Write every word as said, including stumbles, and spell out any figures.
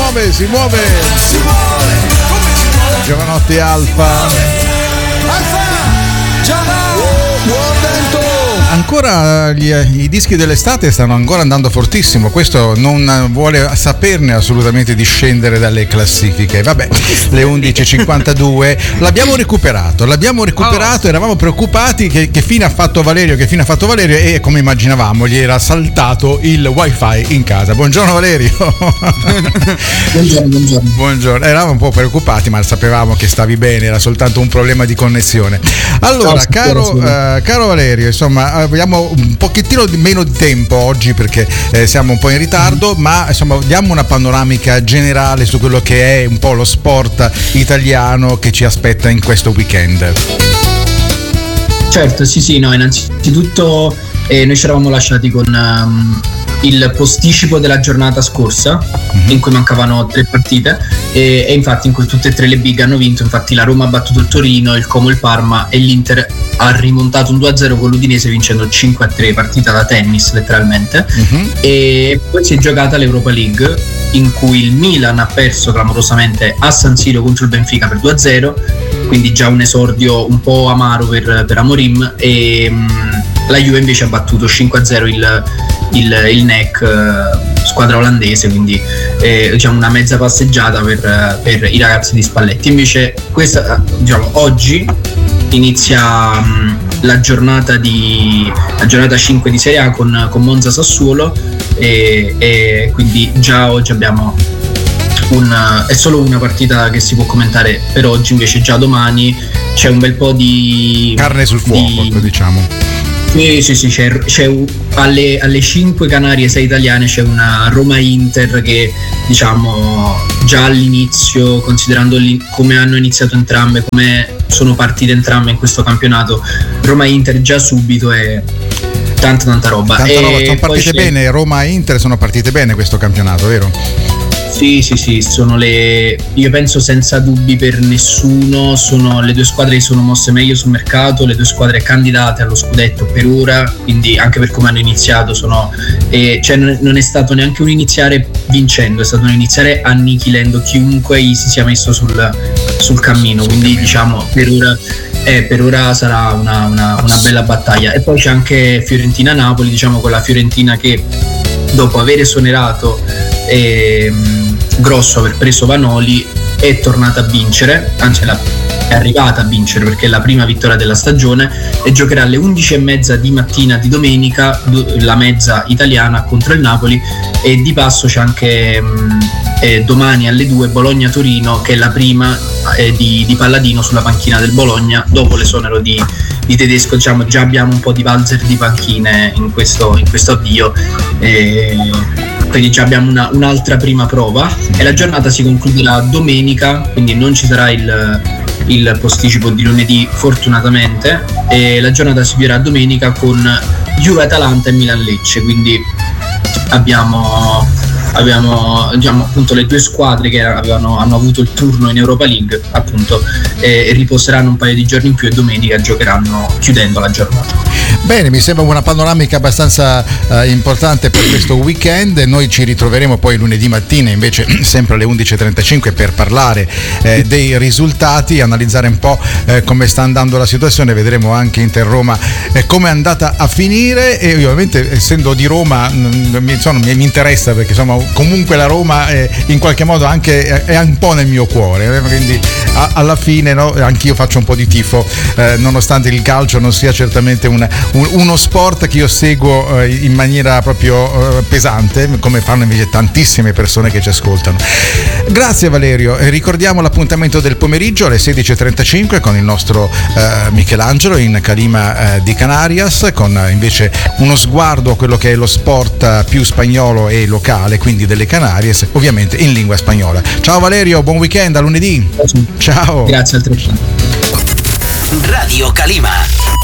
muove, si muove. Si muove, come si muove? Giovanotti Alfa. Alfa, Giova, buon vento. Ancora gli, i dischi dell'estate stanno ancora andando fortissimo, questo non vuole saperne assolutamente di scendere dalle classifiche. Vabbè, le undici e cinquantadue l'abbiamo recuperato, l'abbiamo recuperato, eravamo preoccupati che, che fine ha fatto Valerio, che fine ha fatto Valerio e come immaginavamo gli era saltato il wifi in casa. Buongiorno Valerio. Buongiorno, buongiorno. Buongiorno, eravamo un po' preoccupati ma sapevamo che stavi bene, era soltanto un problema di connessione. Allora, caro, uh, caro Valerio, insomma, abbiamo un pochettino di meno di tempo oggi perché eh, siamo un po' in ritardo, ma insomma diamo una panoramica generale su quello che è un po' lo sport italiano che ci aspetta in questo weekend. Certo, sì, sì, no, innanzitutto eh, noi ci eravamo lasciati con um, il posticipo della giornata scorsa, mm-hmm. in cui mancavano tre partite e, e infatti in cui tutte e tre le big hanno vinto. Infatti la Roma ha battuto il Torino, il Como il Parma e l'Inter ha rimontato un due a zero con l'Udinese vincendo cinque a tre, partita da tennis letteralmente, mm-hmm. e poi si è giocata l'Europa League in cui il Milan ha perso clamorosamente a San Siro contro il Benfica per due a zero, quindi già un esordio un po' amaro per, per Amorim, e mh, la Juve invece ha battuto cinque a zero il, il, il N E C, eh, squadra olandese, quindi eh, diciamo una mezza passeggiata per, per i ragazzi di Spalletti. Invece questa, diciamo, oggi inizia um, la giornata di la giornata cinque di Serie A con, con Monza Sassuolo e, e quindi già oggi abbiamo un, è solo una partita che si può commentare per oggi, invece già domani c'è un bel po' di carne sul fuoco, di, diciamo. Sì, sì, sì, c'è, c'è alle, alle cinque Canarie, sei italiane, c'è una Roma-Inter che diciamo già all'inizio, considerando come hanno iniziato entrambe, come sono partite entrambe in questo campionato, Roma-Inter già subito è tanta tanta roba. Tanta e roba, sono partite bene, Roma e Inter sono partite bene questo campionato, vero? Sì, sì, sì, sono le, io penso senza dubbi per nessuno, sono le due squadre che sono mosse meglio sul mercato, le due squadre candidate allo scudetto per ora, quindi anche per come hanno iniziato sono, eh, cioè non è stato neanche un iniziare vincendo, è stato un iniziare annichilendo chiunque gli si sia messo sul, sul cammino, quindi diciamo per ora, eh, per ora sarà una, una, una bella battaglia. E poi c'è anche Fiorentina-Napoli, diciamo quella Fiorentina che dopo aver esonerato eh, Grosso, aver preso Vanoli, è tornata a vincere, anzi la, è arrivata a vincere perché è la prima vittoria della stagione, e giocherà alle undici e mezza di mattina di domenica la mezza italiana contro il Napoli, e di passo c'è anche mh, eh, domani alle due Bologna-Torino, che è la prima eh, di, di Palladino sulla panchina del Bologna dopo l'esonero di, di Tedesco. Diciamo già abbiamo un po' di valzer di panchine in questo, in questo avvio, eh, quindi già abbiamo una, un'altra prima prova, e la giornata si concluderà domenica, quindi non ci sarà il, il posticipo di lunedì fortunatamente, e la giornata si chiuderà domenica con Juve Atalanta e Milan Lecce, quindi abbiamo abbiamo diciamo appunto le due squadre che avevano, hanno avuto il turno in Europa League appunto, e riposeranno un paio di giorni in più e domenica giocheranno chiudendo la giornata. Bene, mi sembra una panoramica abbastanza uh, importante per questo weekend. Noi ci ritroveremo poi lunedì mattina invece sempre alle undici e trentacinque per parlare eh, dei risultati, analizzare un po' eh, come sta andando la situazione. Vedremo anche Inter Roma eh, come è andata a finire, e ovviamente essendo di Roma mh, mi, insomma, mi, mi interessa perché insomma comunque la Roma è, in qualche modo anche è, è un po' nel mio cuore, eh, quindi a, alla fine no, anch'io faccio un po' di tifo, eh, nonostante il calcio non sia certamente una uno sport che io seguo in maniera proprio pesante, come fanno invece tantissime persone che ci ascoltano. Grazie Valerio, ricordiamo l'appuntamento del pomeriggio alle sedici e trentacinque con il nostro eh, Michelangelo in Calima eh, di Canarias, con invece uno sguardo a quello che è lo sport più spagnolo e locale, quindi delle Canarie, ovviamente in lingua spagnola. Ciao Valerio, buon weekend, a lunedì. Ciao. Grazie altrettanto. Radio Calima.